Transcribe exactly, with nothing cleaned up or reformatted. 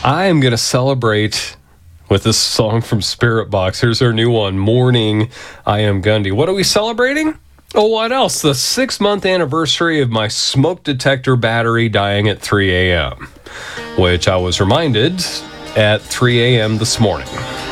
I am going to celebrate with this song from Spirit Box. Here's our new one, Morning, I Am Gundy. What are we celebrating? Oh, what else? The six-month anniversary of my smoke detector battery dying at three a.m., which I was reminded at three a.m. this morning.